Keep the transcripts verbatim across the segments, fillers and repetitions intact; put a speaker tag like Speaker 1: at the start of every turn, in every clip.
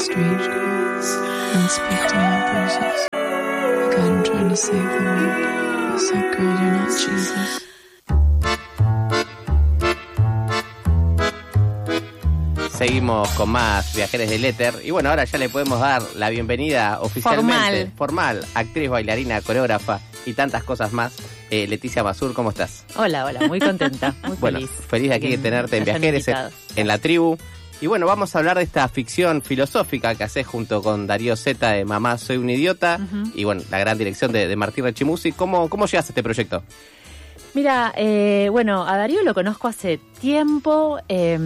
Speaker 1: strange girls inspecting our bruises. Like I'm trying to save the world. It's like, girl, you're not Jesus.
Speaker 2: Seguimos con más Viajeres del Éter. Y bueno, ahora ya le podemos dar la bienvenida oficialmente, formal, formal actriz, bailarina, coreógrafa y tantas cosas más. Eh, Leticia Masur, ¿cómo estás?
Speaker 3: Hola, hola, muy contenta, muy
Speaker 2: bueno,
Speaker 3: feliz.
Speaker 2: Feliz de aquí de tenerte en Viajeres, en, en la tribu. Y bueno, vamos a hablar de esta ficción filosófica que haces junto con Darío Zeta de Mamá, soy un idiota. Uh-huh. Y bueno, la gran dirección de, de Martín Rechimusi. ¿Cómo, cómo llegaste a este proyecto?
Speaker 3: Mira, eh, bueno, a Darío lo conozco hace tiempo. Eh,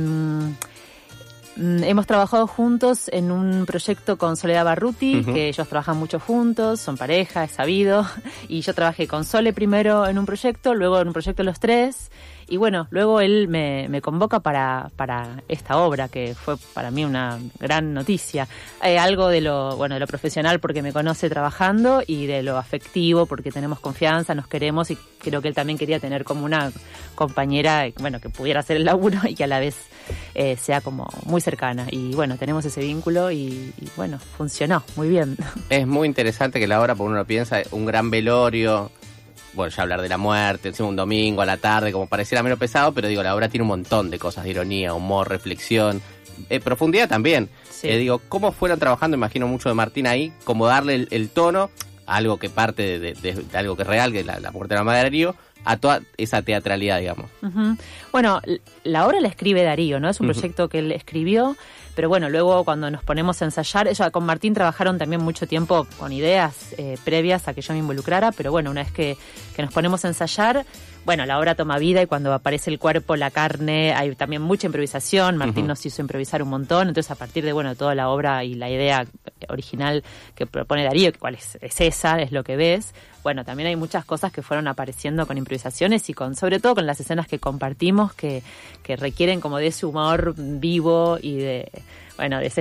Speaker 3: Hemos trabajado juntos en un proyecto con Soledad Barruti, uh-huh. que ellos trabajan mucho juntos, son pareja, es sabido. Y yo trabajé con Sole primero en un proyecto, luego en un proyecto los tres. Y bueno, luego él me, me convoca para, para esta obra, que fue para mí una gran noticia. Eh, algo de lo, bueno, de lo profesional porque me conoce trabajando y de lo afectivo porque tenemos confianza, nos queremos y creo que él también quería tener como una compañera, bueno, que pudiera hacer el laburo y que a la vez eh, sea como muy cercana. Y bueno, tenemos ese vínculo y, y bueno, funcionó muy bien.
Speaker 2: Es muy interesante que la obra, porque uno lo piensa, un gran velorio. Bueno, ya hablar de la muerte, encima un domingo a la tarde, como pareciera menos pesado, pero digo, la obra tiene un montón de cosas de ironía, humor, reflexión, eh, profundidad también. Sí. Eh, digo, ¿cómo fueron trabajando? Imagino mucho de Martín ahí, como darle el, el tono, algo que parte de, de, de, de algo que es real, que es la, la muerte de la madre de Darío, a toda esa teatralidad, digamos. Uh-huh.
Speaker 3: Bueno, la obra la escribe Darío, ¿no? Es un uh-huh. proyecto que él escribió, pero bueno, luego cuando nos ponemos a ensayar, ella con Martín trabajaron también mucho tiempo con ideas eh, previas a que yo me involucrara, pero bueno, una vez que, que nos ponemos a ensayar, bueno, la obra toma vida y cuando aparece el cuerpo, la carne, hay también mucha improvisación. Martín uh-huh. nos hizo improvisar un montón, entonces a partir de, bueno, toda la obra y la idea original que propone Darío, cuál es, es esa, es lo que ves. Bueno, también hay muchas cosas que fueron apareciendo con improvisaciones y con, sobre todo con las escenas que compartimos que, que requieren como de ese humor vivo y de, bueno, de ese...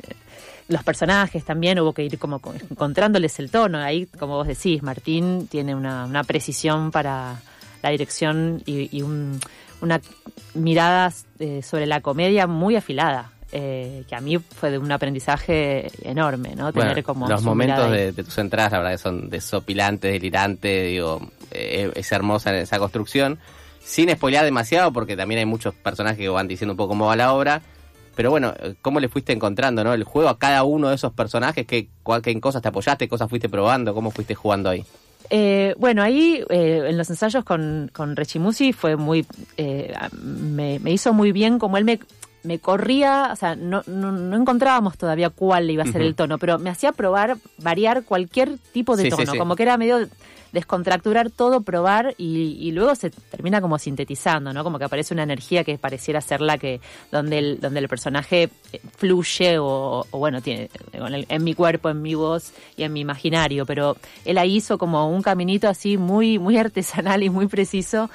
Speaker 3: Los personajes también hubo que ir como encontrándoles el tono. Ahí, como vos decís, Martín tiene una, una precisión para la dirección y, y un, una mirada eh, sobre la comedia muy afilada. Eh, que a mí fue de un aprendizaje enorme, ¿no? Tener
Speaker 2: bueno,
Speaker 3: como
Speaker 2: los momentos de, de tus entradas, la verdad que son desopilantes, delirantes, digo, eh, es hermosa esa construcción, sin spoilear demasiado, porque también hay muchos personajes que van diciendo un poco cómo va la obra, pero bueno, ¿cómo le fuiste encontrando, no? El juego a cada uno de esos personajes, ¿qué, qué en cosas te apoyaste, qué cosas fuiste probando, cómo fuiste jugando ahí?
Speaker 3: Eh, bueno, ahí eh, en los ensayos con, con Rechimusi fue muy, eh, me, me hizo muy bien como él me... me corría, o sea, no, no, no encontrábamos todavía cuál iba a ser uh-huh. el tono, pero me hacía probar, variar cualquier tipo de sí, tono, sí, sí. como que era medio descontracturar todo, probar y, y luego se termina como sintetizando, ¿no? Como que aparece una energía que pareciera ser la que, donde el, donde el personaje fluye o, o bueno, tiene en, el, en mi cuerpo, en mi voz y en mi imaginario, pero él ahí hizo como un caminito así muy, muy artesanal y muy preciso.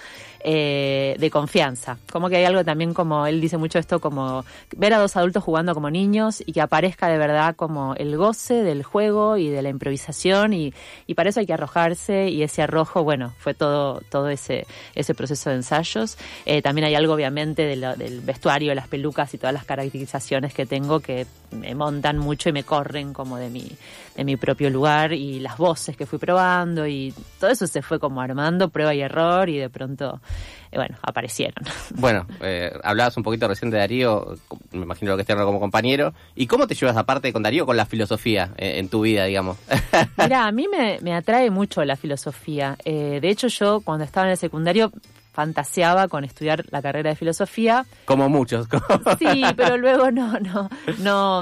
Speaker 3: Eh, de confianza, como que hay algo también como, él dice mucho esto como ver a dos adultos jugando como niños y que aparezca de verdad como el goce del juego y de la improvisación y, y para eso hay que arrojarse y ese arrojo, bueno, fue todo todo ese ese proceso de ensayos. Eh, también hay algo obviamente de lo, del vestuario, de las pelucas y todas las caracterizaciones que tengo que me montan mucho y me corren como de mi, de mi propio lugar y las voces que fui probando y todo eso se fue como armando, prueba y error y de pronto... Eh, bueno, aparecieron.
Speaker 2: Bueno, eh, hablabas un poquito recién de Darío, me imagino lo que esté como compañero. ¿Y cómo te llevas aparte con Darío con la filosofía eh, en tu vida, digamos?
Speaker 3: Mira, a mí me, me atrae mucho la filosofía. Eh, de hecho, yo cuando estaba en el secundario fantaseaba con estudiar la carrera de filosofía.
Speaker 2: Como muchos.
Speaker 3: Sí, pero luego no, no, no,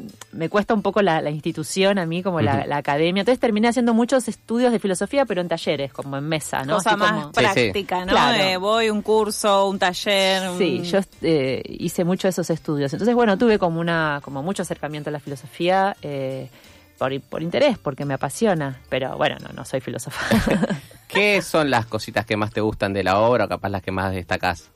Speaker 3: me cuesta un poco la, la institución a mí, como la, la academia. Entonces terminé haciendo muchos estudios de filosofía, pero en talleres, como en mesa, ¿no?
Speaker 4: Cosa
Speaker 3: Así
Speaker 4: más
Speaker 3: como...
Speaker 4: práctica, sí, sí. ¿no?
Speaker 3: Claro.
Speaker 4: Eh, voy un curso, un taller. Un...
Speaker 3: Sí, yo eh, hice mucho de esos estudios. Entonces, bueno, tuve como una, como mucho acercamiento a la filosofía, eh, por, por interés, porque me apasiona. Pero bueno, no, no soy filósofa.
Speaker 2: ¿Qué son las cositas que más te gustan de la obra o capaz las que más destacás?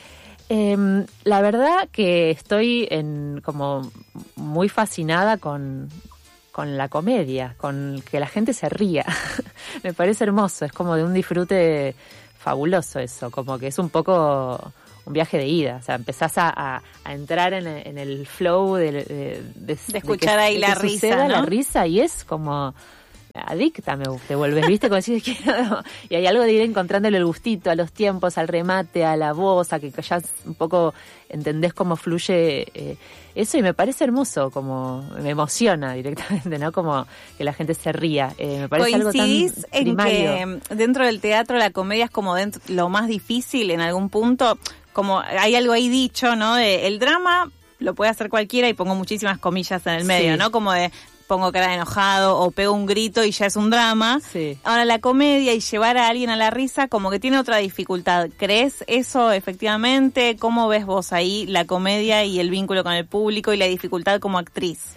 Speaker 3: Eh, la verdad que estoy en como muy fascinada con, con la comedia, con que la gente se ría. Me parece hermoso, es como de un disfrute fabuloso eso, como que es un poco un viaje de ida. O sea, empezás a, a, a entrar en el, en el flow de, de, de, de,
Speaker 4: de escuchar
Speaker 3: de que,
Speaker 4: ahí
Speaker 3: de
Speaker 4: la
Speaker 3: que
Speaker 4: risa,
Speaker 3: suceda
Speaker 4: ¿no?
Speaker 3: la risa, y es como adicta, me te vuelves, ¿viste? Como decís, que no. Y hay algo de ir encontrándole el gustito a los tiempos, al remate, a la voz, a que ya un poco entendés cómo fluye eh, eso, y me parece hermoso, como me emociona directamente, ¿no? Como que la gente se ría. Eh, me parece algo tan
Speaker 4: ¿Coincidís en
Speaker 3: primario.
Speaker 4: que dentro del teatro la comedia es como dentro, lo más difícil en algún punto? Como hay algo ahí dicho, ¿no? De el drama lo puede hacer cualquiera, y pongo muchísimas comillas en el medio,
Speaker 3: Sí.
Speaker 4: ¿no? Como de pongo cara de enojado o pego un grito y ya es un drama.
Speaker 3: Sí.
Speaker 4: Ahora la comedia y llevar a alguien a la risa como que tiene otra dificultad. ¿Crees eso efectivamente? ¿Cómo ves vos ahí la comedia y el vínculo con el público y la dificultad como actriz?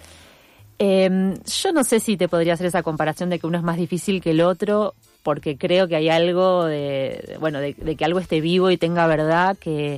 Speaker 3: Eh, yo no sé si te podría hacer esa comparación de que uno es más difícil que el otro, porque creo que hay algo de, de bueno, de, de que algo esté vivo y tenga verdad que,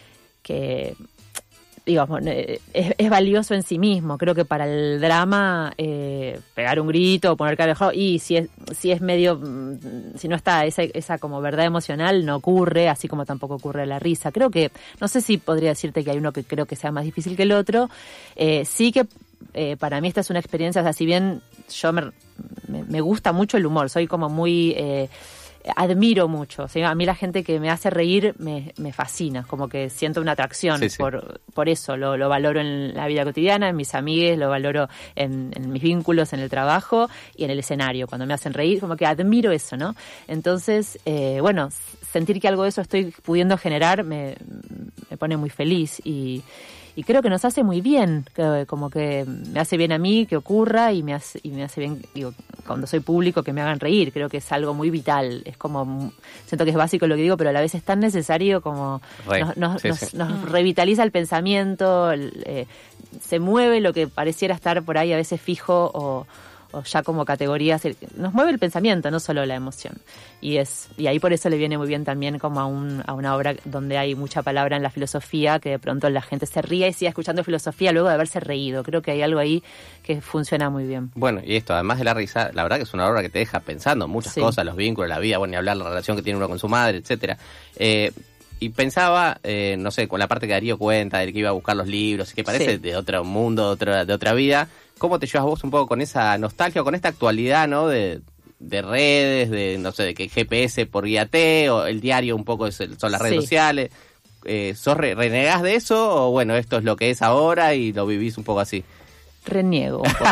Speaker 3: que digamos, es, es valioso en sí mismo. Creo que para el drama, eh, pegar un grito o poner cara de enojado, y si es, si es medio, si no está esa, esa como verdad emocional, no ocurre, así como tampoco ocurre la risa. Creo que, no sé si podría decirte que hay uno que creo que sea más difícil que el otro. Eh, sí que eh, para mí esta es una experiencia, o sea, si bien yo me, me, me gusta mucho el humor, soy como muy... Eh, admiro mucho, ¿sí? A mí la gente que me hace reír me, me fascina, como que siento una atracción
Speaker 2: Sí, sí.
Speaker 3: por por eso, lo, lo valoro en la vida cotidiana, en mis amigues, lo valoro en, en mis vínculos, en el trabajo y en el escenario, cuando me hacen reír, como que admiro eso, ¿no? Entonces, eh, bueno, sentir que algo de eso estoy pudiendo generar me, me pone muy feliz, y Y creo que nos hace muy bien, que, como que me hace bien a mí que ocurra, y me hace, y me hace bien, digo, cuando soy público, que me hagan reír. Creo que es algo muy vital. Es como, siento que es básico lo que digo, pero a la vez es tan necesario, como
Speaker 2: Re,
Speaker 3: nos, nos,
Speaker 2: sí,
Speaker 3: nos,
Speaker 2: sí.
Speaker 3: nos revitaliza el pensamiento, el, eh, se mueve lo que pareciera estar por ahí a veces fijo o, o ya como categorías, nos mueve el pensamiento, no solo la emoción. Y es y ahí por eso le viene muy bien también como a, un, a una obra donde hay mucha palabra en la filosofía, que de pronto la gente se ría y siga escuchando filosofía luego de haberse reído. Creo que hay algo ahí que funciona muy bien.
Speaker 2: Bueno, y esto, además de la risa, la verdad que es una obra que te deja pensando muchas
Speaker 3: Sí.
Speaker 2: cosas, los vínculos, la vida, bueno, ni hablar la relación que tiene uno con su madre, etcétera. Eh, y pensaba, eh, no sé, con la parte que Darío cuenta, del que iba a buscar los libros, que parece
Speaker 3: Sí.
Speaker 2: de otro mundo, de otra, de otra vida. ¿Cómo te llevas vos un poco con esa nostalgia, con esta actualidad, ¿no? De, de redes, de, no sé, de que G P S por guíate, o el diario un poco es el- son las redes
Speaker 3: Sí.
Speaker 2: sociales. Eh, ¿Sos re- renegás de eso o bueno, esto es lo que es ahora y lo vivís un poco así?
Speaker 3: Reniego un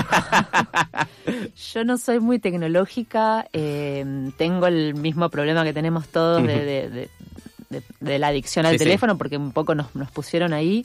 Speaker 3: poco. Yo no soy muy tecnológica, eh, tengo el mismo problema que tenemos todos de, de, de, de, de la adicción al
Speaker 2: Sí, sí.
Speaker 3: teléfono, porque un poco nos, nos pusieron ahí,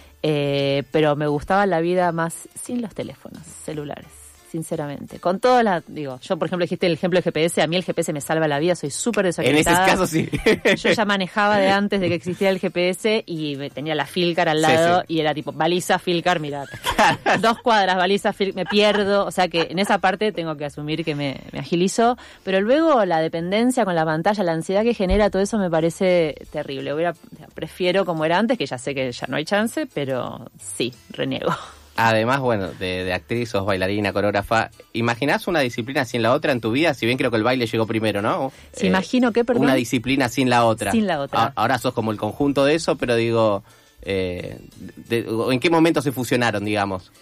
Speaker 3: eh, pero me gustaba la vida más sin los teléfonos celulares, sinceramente. Con todas las, digo, yo por ejemplo dijiste el ejemplo del G P S, a mí el G P S me salva la vida, soy súper
Speaker 2: En ese
Speaker 3: desorientada.
Speaker 2: caso sí.
Speaker 3: Yo ya manejaba de antes de que existiera el G P S y me tenía la Filcar al
Speaker 2: Sí,
Speaker 3: lado,
Speaker 2: sí.
Speaker 3: y era tipo, baliza, Filcar, mirá. Dos cuadras, baliza, Filcar, me pierdo. O sea que en esa parte tengo que asumir que me, me agilizo. Pero luego la dependencia con la pantalla, la ansiedad que genera, todo eso me parece terrible. Hubiera, prefiero como era antes, que ya sé que ya no hay chance, pero sí, reniego.
Speaker 2: Además, bueno, de, de actriz, sos bailarina, coreógrafa. ¿Imaginás una disciplina sin la otra en tu vida? Si bien creo que el baile llegó primero, ¿no?
Speaker 3: Si imagino que, perdón.
Speaker 2: Una disciplina sin la otra.
Speaker 3: Sin la otra.
Speaker 2: A- Ahora sos como el conjunto de eso, pero digo, eh, de- de- ¿en qué momento se fusionaron, digamos?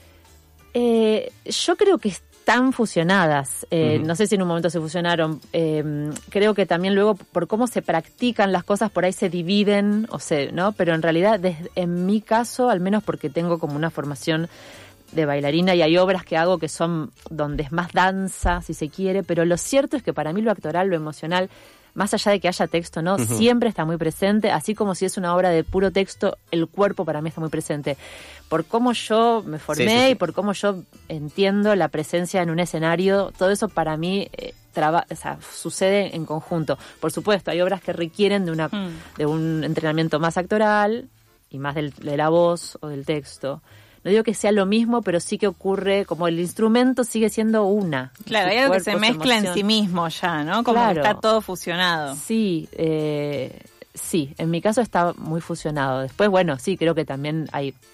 Speaker 3: Eh, yo creo que están fusionadas. Eh,
Speaker 2: Ujú.
Speaker 3: No sé si en un momento se fusionaron. Eh, creo que también luego, por cómo se practican las cosas, por ahí se dividen, o sea, ¿no? Pero en realidad, desde, en mi caso, al menos porque tengo como una formación de bailarina y hay obras que hago que son donde es más danza, si se quiere, pero lo cierto es que para mí lo actoral, lo emocional, más allá de que haya texto, ¿no?
Speaker 2: Ujú.
Speaker 3: Siempre está muy presente, así como si es una obra de puro texto, el cuerpo para mí está muy presente. Por cómo yo me formé
Speaker 2: Sí, sí, sí.
Speaker 3: y por cómo yo entiendo la presencia en un escenario, todo eso para mí eh, traba, o sea, sucede en conjunto. Por supuesto, hay obras que requieren de una
Speaker 4: Mm.
Speaker 3: de un entrenamiento más actoral y más del, de la voz o del texto. No digo que sea lo mismo, pero sí que ocurre, como el instrumento sigue siendo una.
Speaker 4: Claro,
Speaker 3: Su
Speaker 4: hay algo que
Speaker 3: cuerpo,
Speaker 4: se
Speaker 3: su
Speaker 4: mezcla en
Speaker 3: emoción.
Speaker 4: sí mismo ya, ¿no? Como
Speaker 3: Claro.
Speaker 4: que está todo fusionado.
Speaker 3: Sí, eh, sí, en mi caso está muy fusionado. Después, bueno, sí, creo que también hay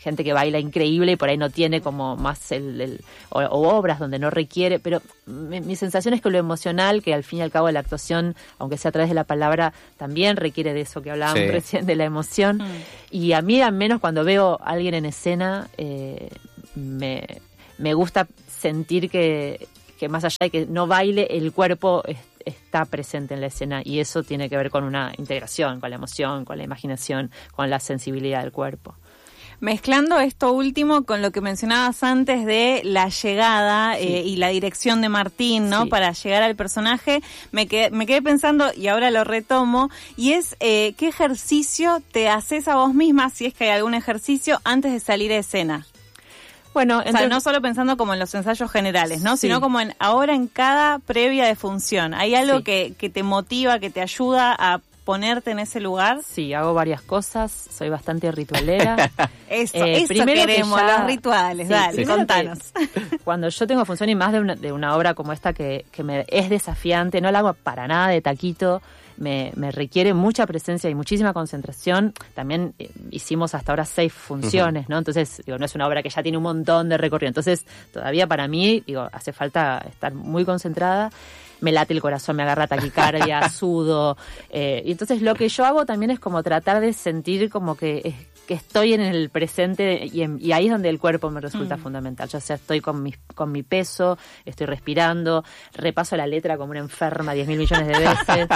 Speaker 3: gente que baila increíble y por ahí no tiene como más el, el o, o obras donde no requiere, pero mi, mi sensación es que lo emocional, que al fin y al cabo la actuación, aunque sea a través de la palabra, también requiere de eso que hablábamos
Speaker 2: Sí.
Speaker 3: recién, de la emoción. Mm. Y a mí, al menos cuando veo a alguien en escena, eh, me, me gusta sentir que, que más allá de que no baile, el cuerpo es, está presente en la escena, y eso tiene que ver con una integración, con la emoción, con la imaginación, con la sensibilidad del cuerpo.
Speaker 4: Mezclando esto último con lo que mencionabas antes de la llegada, sí. eh, y la dirección de Martín, ¿no? Sí. Para llegar al personaje, me quedé, me quedé pensando, y ahora lo retomo, y es eh, ¿qué ejercicio te haces a vos misma, si es que hay algún ejercicio, antes de salir a escena? Bueno, entonces, o sea, no solo pensando como en los ensayos generales, ¿no? Sí. Sino como en ahora en cada previa de función. ¿Hay algo sí. que, que te motiva, que te ayuda a ponerte en ese lugar?
Speaker 3: Sí, hago varias cosas, soy bastante ritualera.
Speaker 4: Eso, eh, eso queremos, que ya, los rituales, sí, dale, sí, contanos.
Speaker 3: Cuando yo tengo función, y más de una, de una obra como esta que, que me es desafiante, no la hago para nada de taquito, me, me requiere mucha presencia y muchísima concentración. También eh, hicimos hasta ahora seis funciones, uh-huh. ¿no? Entonces, digo, no es una obra que ya tiene un montón de recorrido. Entonces, todavía para mí, digo, hace falta estar muy concentrada. Me late el corazón, me agarra taquicardia, sudo. Eh, y entonces lo que yo hago también es como tratar de sentir como que, es, que estoy en el presente, y, en, y ahí es donde el cuerpo me resulta mm. fundamental. Yo, o sea, estoy con mi, con mi peso, estoy respirando, repaso la letra como una enferma diez mil millones de veces.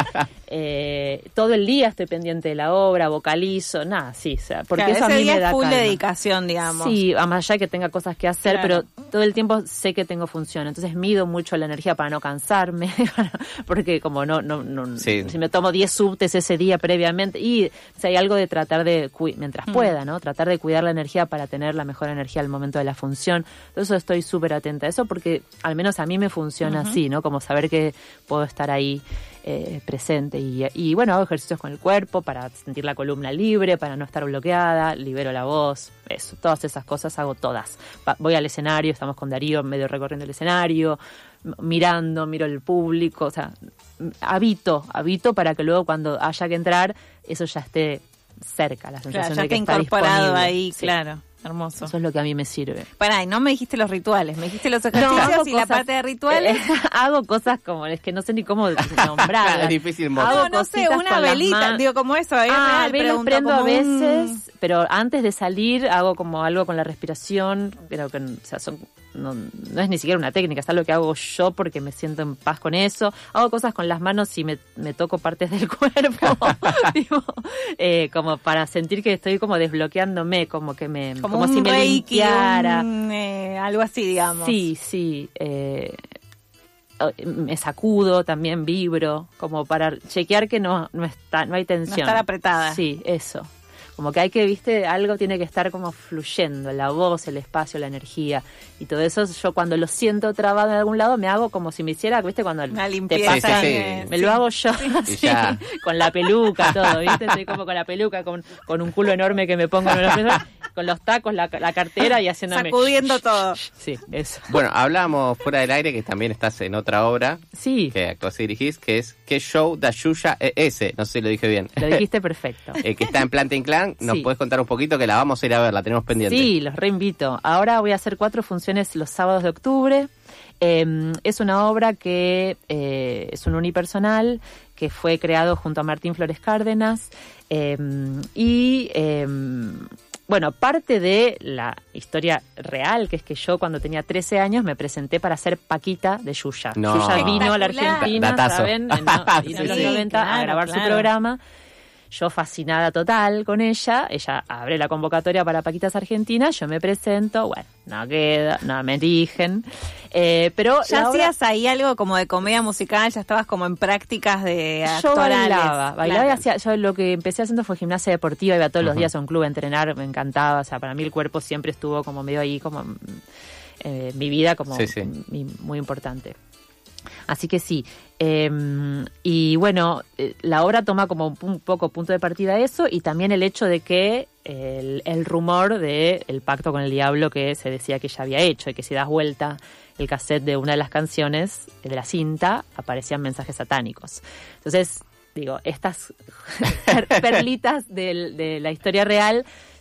Speaker 3: eh, todo el día estoy pendiente de la obra, vocalizo, nada, sí. O sea, porque
Speaker 4: claro,
Speaker 3: eso a mí me da
Speaker 4: es full
Speaker 3: calma.
Speaker 4: dedicación, digamos.
Speaker 3: Sí, a más allá de que tenga cosas que hacer, claro. pero todo el tiempo sé que tengo función. Entonces mido mucho la energía para no cansarme. Porque como no, no, no sí. si me tomo diez subtes ese día previamente, y o sea, hay algo de tratar de, mientras mm. pueda, ¿no? Tratar de cuidar la energía para tener la mejor energía al momento de la función. Entonces estoy súper atenta a eso, porque al menos a mí me funciona uh-huh. así, ¿no? Como saber que puedo estar ahí eh, presente. Y, y bueno, hago ejercicios con el cuerpo para sentir la columna libre, para no estar bloqueada, libero la voz, eso, todas esas cosas hago todas. Va, voy al escenario, estamos con Darío medio recorriendo el escenario, mirando, miro el público, o sea, habito, habito para que luego cuando haya que entrar, eso ya esté cerca, la sensación
Speaker 4: claro, ya
Speaker 3: de que
Speaker 4: está
Speaker 3: está
Speaker 4: incorporado
Speaker 3: disponible.
Speaker 4: Ahí,
Speaker 3: sí.
Speaker 4: claro, hermoso.
Speaker 3: Eso es lo que a mí me sirve.
Speaker 4: Pará, y no me dijiste los rituales, me dijiste los ejercicios no, y cosas, la parte de rituales.
Speaker 3: Eh, hago cosas como, es que no sé ni cómo nombrarlas.
Speaker 2: Es difícil
Speaker 4: mostrar. No, no sé, una velita, digo, como eso, es
Speaker 3: ah,
Speaker 4: real,
Speaker 3: velas prendo a veces,
Speaker 4: un...
Speaker 3: pero antes de salir hago como algo con la respiración, pero que, o sea, son... No, no es ni siquiera una técnica, es algo que hago yo porque me siento en paz con eso. Hago cosas con las manos y me, me toco partes del cuerpo, digo, eh, como para sentir que estoy como desbloqueándome, como que me,
Speaker 4: como,
Speaker 3: como
Speaker 4: un
Speaker 3: si me
Speaker 4: reiki,
Speaker 3: limpiara.
Speaker 4: Un, eh, algo así, digamos.
Speaker 3: Sí, sí. Eh, me sacudo, también vibro, como para chequear que no, no está, no hay tensión.
Speaker 4: No estar apretada.
Speaker 3: Sí, eso. Como que hay que, viste, algo tiene que estar como fluyendo, la voz, el espacio, la energía. Y todo eso, yo cuando lo siento trabado en algún lado, me hago como si me hiciera, viste, cuando
Speaker 4: una
Speaker 3: te pasa,
Speaker 2: sí, sí,
Speaker 3: me
Speaker 2: sí.
Speaker 3: lo hago yo,
Speaker 2: sí.
Speaker 3: sí, con la peluca, todo, viste, estoy como con la peluca, con, con un culo enorme que me pongo en los pesos, con los tacos, la, la cartera y haciéndome...
Speaker 4: Sacudiendo todo.
Speaker 3: Sí, eso.
Speaker 2: Bueno, hablábamos fuera del aire que también estás en otra obra.
Speaker 3: Sí.
Speaker 2: Que actúas y dirigís, que es ¿Qué show da Yuya ese? No sé si lo dije bien.
Speaker 3: Lo dijiste perfecto.
Speaker 2: eh, que está en Planta Inclán. ¿Nos
Speaker 3: sí.
Speaker 2: puedes contar un poquito? Que la vamos a ir a ver, la tenemos pendiente.
Speaker 3: Sí, los reinvito. Ahora voy a hacer cuatro funciones los sábados de octubre. Eh, es una obra que eh, es un unipersonal que fue creado junto a Martín Flores Cárdenas eh, y... Eh, Bueno, parte de la historia real, que es que yo cuando tenía trece años me presenté para ser Paquita de Yuya.
Speaker 2: No.
Speaker 3: Yuya vino a la Argentina,
Speaker 2: Datazo.
Speaker 3: ¿saben? En, no, vino en los
Speaker 4: sí,
Speaker 3: noventa
Speaker 4: claro,
Speaker 3: a grabar
Speaker 4: claro.
Speaker 3: su programa. Yo fascinada total con ella, ella abre la convocatoria para Paquitas Argentina, yo me presento, bueno, no queda, no me eligen, eh, pero...
Speaker 4: ¿Ya
Speaker 3: la obra,
Speaker 4: hacías ahí algo como de comedia musical? ¿Ya estabas como en prácticas de
Speaker 3: yo
Speaker 4: actorales?
Speaker 3: bailaba, bailaba
Speaker 4: claro.
Speaker 3: y hacía, yo lo que empecé haciendo fue gimnasia deportiva, iba todos los
Speaker 2: Ajá.
Speaker 3: días a un club a entrenar, me encantaba, o sea, para mí el cuerpo siempre estuvo como medio ahí, como eh, mi vida como
Speaker 2: sí, sí.
Speaker 3: Mi, muy importante. Así que sí, eh, y bueno, eh, la obra toma como un poco punto de partida eso y también el hecho de que el, el rumor de el pacto con el diablo que se decía que ya había hecho y que si das vuelta el cassette de una de las canciones de la cinta aparecían mensajes satánicos. Entonces, digo, estas per- perlitas de, de la historia real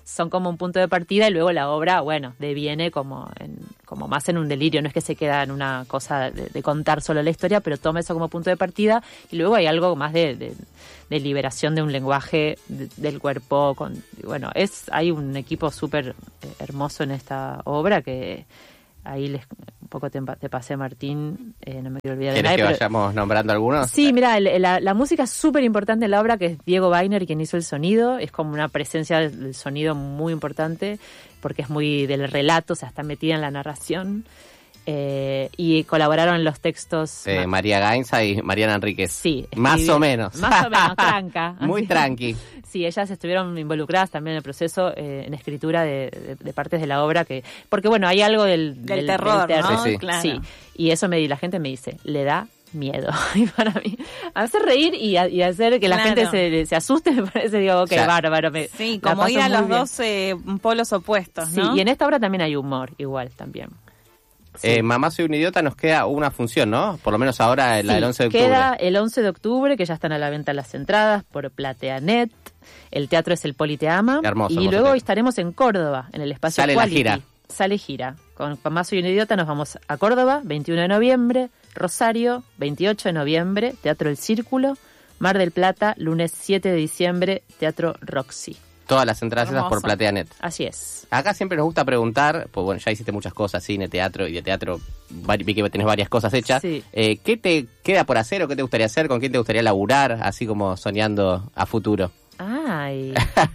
Speaker 3: son como un punto de partida y luego la obra, bueno, deviene como en, como más en un delirio, no es que se queda en una cosa de, de contar solo la historia, pero toma eso como punto de partida y luego hay algo más de, de, de liberación de un lenguaje de, del cuerpo. Con, bueno, es hay un equipo súper eh, hermoso en esta obra que ahí les un poco te, te pasé, Martín, eh, no me quiero olvidar de
Speaker 2: nadie. ¿Quieres que
Speaker 3: pero,
Speaker 2: vayamos nombrando algunos?
Speaker 3: Sí, mira, la, la música es súper importante en la obra, que es Diego Weiner quien hizo el sonido, es como una presencia del sonido muy importante, porque es muy del relato, o sea, está metida en la narración, eh, y colaboraron en los textos...
Speaker 2: Eh,
Speaker 3: Ma-
Speaker 2: María Gainza y Mariana Enríquez.
Speaker 3: Sí.
Speaker 2: Más
Speaker 3: escribió-
Speaker 2: o menos.
Speaker 3: Más o menos, tranca.
Speaker 2: Muy
Speaker 3: Así.
Speaker 2: tranqui.
Speaker 3: Sí, ellas estuvieron involucradas también en el proceso, eh, en escritura de, de, de partes de la obra, que porque bueno, hay algo del,
Speaker 4: Del terror,
Speaker 3: del
Speaker 4: ¿no?
Speaker 2: Sí, sí.
Speaker 4: Claro.
Speaker 3: Sí, y eso me la gente me dice, le da miedo. Y para mí, hacer reír y, a- y hacer que la
Speaker 4: Claro.
Speaker 3: gente se, se asuste, me parece, digo, ok,
Speaker 2: Ya.
Speaker 3: bárbaro. Me,
Speaker 4: Sí,
Speaker 3: la
Speaker 4: como
Speaker 3: paso
Speaker 4: ir a
Speaker 3: muy
Speaker 4: los
Speaker 3: bien.
Speaker 4: dos eh, polos opuestos,
Speaker 3: Sí,
Speaker 4: ¿no?
Speaker 3: y en esta obra también hay humor, igual, también. Sí.
Speaker 2: Eh, Mamá soy un idiota, nos queda una función, ¿no? Por lo menos ahora, la
Speaker 3: Sí,
Speaker 2: del once de octubre.
Speaker 3: queda el once de octubre, que ya están a la venta las entradas por Plateanet. El teatro es el Politeama.
Speaker 2: Hermoso,
Speaker 3: y
Speaker 2: hermoso
Speaker 3: luego
Speaker 2: teatro.
Speaker 3: estaremos en Córdoba, en el espacio
Speaker 2: Sale la
Speaker 3: Quality.
Speaker 2: gira.
Speaker 3: Sale gira. Con Mamá soy un idiota nos vamos a Córdoba, veintiuno de noviembre. Rosario, veintiocho de noviembre, Teatro El Círculo. Mar del Plata, lunes siete de diciembre, Teatro Roxy.
Speaker 2: Todas las entradas esas
Speaker 4: Hermoso.
Speaker 2: por Plateanet.
Speaker 3: Así es.
Speaker 2: Acá siempre nos gusta preguntar, pues bueno, ya hiciste muchas cosas, cine, teatro, y de teatro vari- vi que tenés varias cosas hechas.
Speaker 3: Sí.
Speaker 2: Eh, ¿Qué te queda por hacer o qué te gustaría hacer? ¿Con quién te gustaría laburar? Así como soñando a futuro.
Speaker 3: Ay.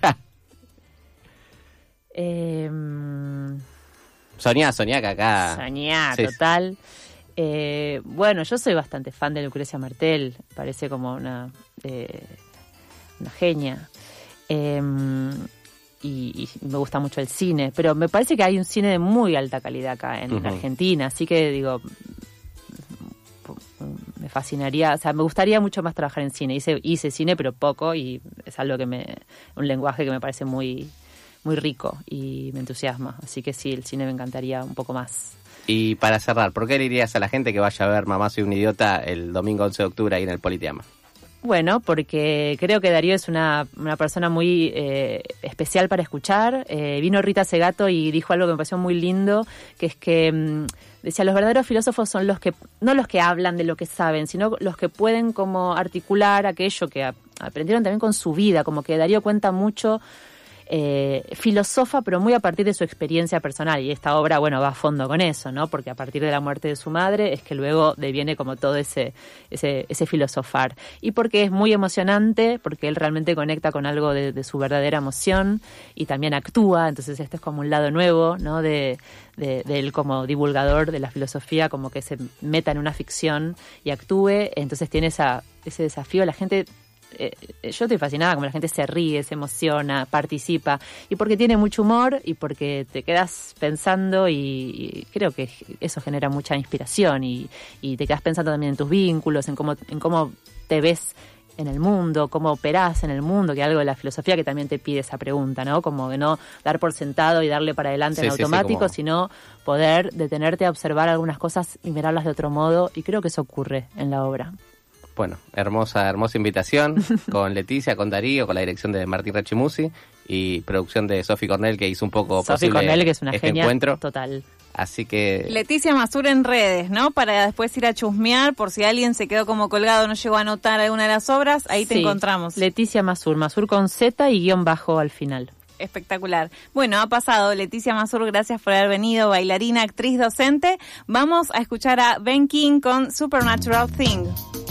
Speaker 3: eh,
Speaker 2: Soñá, soñá que acá...
Speaker 3: Soñar,
Speaker 2: Sí.
Speaker 3: total. Eh, bueno, yo soy bastante fan de Lucrecia Martel, parece como una, eh, una genia. Eh, y, y me gusta mucho el cine, pero me parece que hay un cine de muy alta calidad acá en
Speaker 2: Ujú.
Speaker 3: Argentina, así que digo, me fascinaría, o sea, me gustaría mucho más trabajar en cine. Hice, hice cine, pero poco, y es algo que me, un lenguaje que me parece muy, muy rico y me entusiasma. Así que sí, el cine me encantaría un poco más.
Speaker 2: Y para cerrar, ¿por qué le dirías a la gente que vaya a ver Mamá soy un idiota el domingo once de octubre ahí en el Politeama?
Speaker 3: Bueno, porque creo que Darío es una, una persona muy eh, especial para escuchar. Eh, vino Rita Segato y dijo algo que me pareció muy lindo, que es que mmm, decía, los verdaderos filósofos son los que, no los que hablan de lo que saben, sino los que pueden como articular aquello que a, aprendieron también con su vida, como que Darío cuenta mucho. Eh, filosofa, pero muy a partir de su experiencia personal, y esta obra, bueno, va a fondo con eso, ¿no? Porque a partir de la muerte de su madre es que luego deviene como todo ese, ese, ese filosofar, y porque es muy emocionante, porque él realmente conecta con algo de, de su verdadera emoción y también actúa, entonces este es como un lado nuevo, ¿no? De, de, de él como divulgador de la filosofía, como que se meta en una ficción y actúe, entonces tiene esa, ese desafío, la gente... Eh, yo estoy fascinada como la gente se ríe, se emociona, participa, y porque tiene mucho humor y porque te quedas pensando, y, y creo que eso genera mucha inspiración, y, y te quedas pensando también en tus vínculos, en cómo, en cómo te ves en el mundo, cómo operás en el mundo, que es algo de la filosofía que también te pide esa pregunta, ¿no? Como que no dar por sentado y darle para adelante
Speaker 2: Sí,
Speaker 3: en
Speaker 2: sí, sí,
Speaker 3: automático,
Speaker 2: como-
Speaker 3: sino poder detenerte a observar algunas cosas y mirarlas de otro modo, y creo que eso ocurre en la obra.
Speaker 2: Bueno, hermosa, hermosa invitación con Leticia, con Darío, con la dirección de Martín Rechimusi y producción de Sofi Cornell, que hizo un poco
Speaker 3: Sofi
Speaker 2: posible
Speaker 3: Cornell, que es una
Speaker 2: este
Speaker 3: genia
Speaker 2: encuentro.
Speaker 3: total.
Speaker 2: Así que
Speaker 4: Leticia Masur en redes, ¿no? Para después ir a chusmear, por si alguien se quedó como colgado, no llegó a anotar alguna de las obras, ahí te
Speaker 3: Sí,
Speaker 4: encontramos.
Speaker 3: Leticia Masur, Masur con Z y guión bajo al final.
Speaker 4: Espectacular. Bueno, ha pasado Leticia Masur, gracias por haber venido, bailarina, actriz, docente. Vamos a escuchar a Ben King con Supernatural Thing.